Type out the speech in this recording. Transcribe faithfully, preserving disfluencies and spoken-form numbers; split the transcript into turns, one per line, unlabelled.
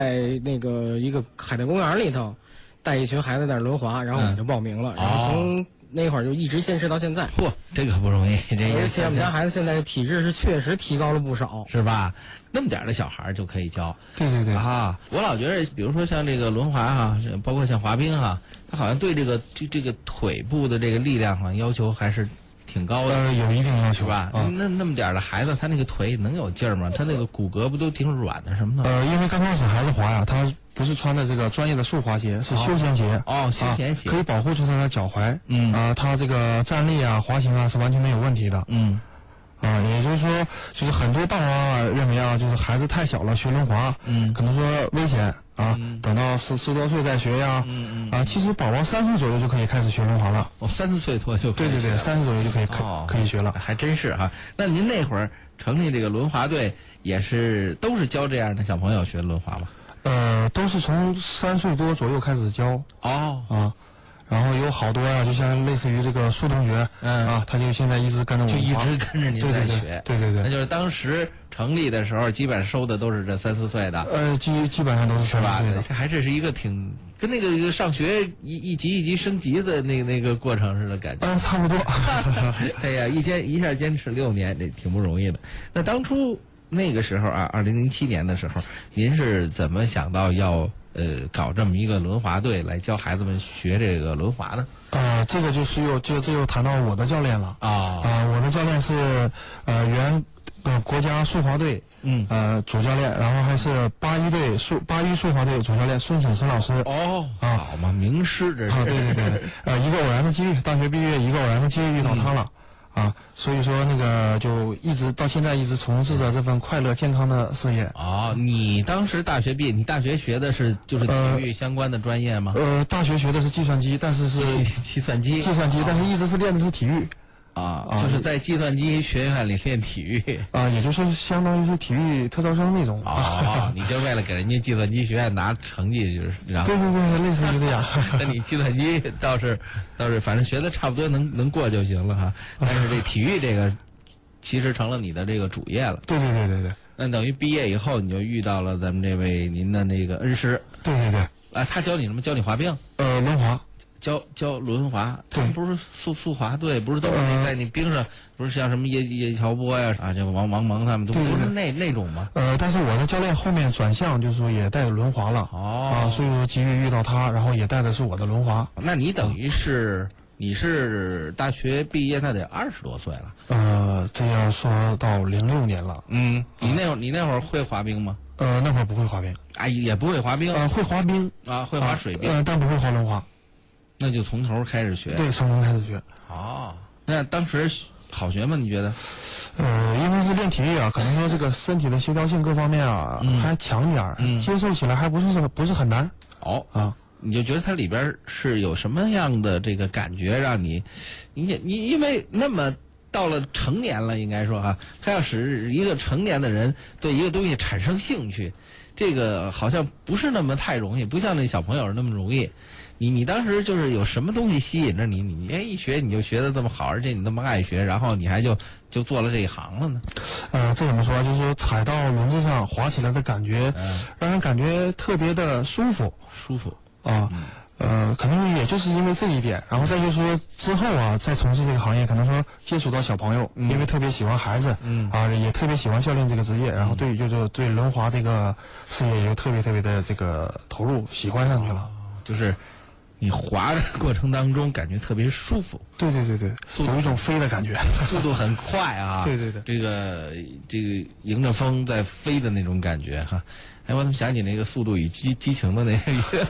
在那个一个海淀公园里头，带一群孩子在那轮滑，然后我们就报名了，嗯、然后从那会儿就一直坚持到现在。
嚯，这个不容易，这个。
而且我们家孩子现在体质是确实提高了不少，
是吧？那么点的小孩就可以教。
对对对
啊！我老觉得，比如说像这个轮滑哈，包括像滑冰哈，他好像对这个这这个腿部的这个力量哈要求还是挺高的。
呃，有一定要求
吧？
啊、
那那么点的孩子，他那个腿能有劲儿吗？他那个骨骼不都挺软的什么的？
呃，因为刚开始孩子滑呀，他不是穿的这个专业的速滑鞋，是休闲鞋。
哦，哦休闲鞋、
啊、可以保护住他的脚踝。
嗯
啊，他这个站立啊、滑行啊是完全没有问题的。
嗯。
啊，也就是说，就是很多爸爸妈妈认为啊，就是孩子太小了学轮滑，
嗯，
可能说危险啊，
嗯、
等到十十多岁再学呀，
嗯嗯，
啊，其实宝宝三岁左右就可以开始学轮滑了。
哦，三四岁多就可以
对对对，三岁左右就可以可、
哦、
可以学了，
还真是哈。那您那会儿成立这个轮滑队，也是都是教这样的小朋友学轮滑吗？
呃，都是从三岁多左右开始教。
哦
啊。然后有好多呀、啊，就像类似于这个苏同学，
嗯
啊，他就现在一直跟着我，
就一直跟着您在学，
对对 对, 对对对，
那就是当时成立的时候，基本收的都是这三四岁的，
呃，基基本上都是
是吧？这还这是一个挺跟那个上学一一级一级升级的那个那个过程似的感觉，
嗯、呃，差不多。
哎呀，一坚一下坚持六年，这挺不容易的。那当初那个时候啊，二零零七年的时候，您是怎么想到要？呃，搞这么一个轮滑队来教孩子们学这个轮滑呢？
呃，这个就是又就这又谈到我的教练了啊啊、呃，我的教练是呃原呃国家速滑队
嗯
呃主教练，然后还是八一队速八一速滑队主教练孙显石老师。
哦，啊，好嘛，名师这是。
啊，对对对，呃，一个偶然的机遇，大学毕业一个偶然的机遇遇到他了。嗯啊，所以说那个就一直到现在一直从事着这份快乐健康的事业。
哦，你当时大学毕业，你大学学的是就是体育相关的专业吗？
呃，大学学的是计算机，但是是
计算机，
计算机，但是一直是练的是体育。
啊，就是在计算机学院里练体育
啊，也就是相当于是体育特招生那种。
啊，你就为了给人家计算机学院拿成绩，就是然后
对对对，类似于这样。
那你计算机倒是倒是，反正学的差不多能能过就行了哈。但是这体育这个其实成了你的这个主业了。
对对对对对。
那等于毕业以后，你就遇到了咱们这位您的那个恩师。
对对对。
啊，他教你什么？教你滑冰？
呃，轮滑。
教教轮滑，他们不是速速滑队，不是都是在那冰上，不是像什么叶叶乔波呀啊，这个王王蒙他们都不是那那种吗？
呃，但是我的教练后面转向，就是说也带着轮滑了。
哦。
啊，所以说机遇遇到他，然后也带的是我的轮滑。
那你等于是、啊、你是大学毕业，那得二十多岁了。
呃，这要说到零六年了。
嗯，你那会儿你那会儿会滑冰吗？
呃，那会儿不会滑冰。
啊，也不会滑冰。
呃，会滑冰
啊，会滑水冰，
呃，但不会滑轮滑。
那就从头开始学。
对，从头开始学。
哦，那当时好学吗？你觉得？
呃，因为是练体育啊，可能说这个身体的协调性各方面啊、嗯、还强点儿、
嗯，
接受起来还不是不是很难。
哦
啊，
你就觉得它里边是有什么样的这个感觉让你，你你因为那么到了成年了，应该说哈，他要使一个成年的人对一个东西产生兴趣，这个好像不是那么太容易，不像那小朋友那么容易。你你当时就是有什么东西吸引着你？你哎一学你就学得这么好，而且你那么爱学，然后你还就就做了这一行了呢？
呃，这怎么说？就是说踩到轮子上滑起来的感觉，嗯、让人感觉特别的舒服，
舒服
啊。嗯呃，可能也就是因为这一点，然后再就是说之后啊，再从事这个行业，可能说接触到小朋友，嗯、因为特别喜欢孩子，嗯啊，也特别喜欢教练这个职业，然后对就是对轮滑这个事业也特别特别的这个投入，喜欢上去了，
哦、就是你滑的过程当中感觉特别舒服，
对对对对，有一种飞的感觉，
速度很快啊，
对对对，
这个这个迎着风在飞的那种感觉哈，哎，我怎么想起那个《速度与激激情》的那个。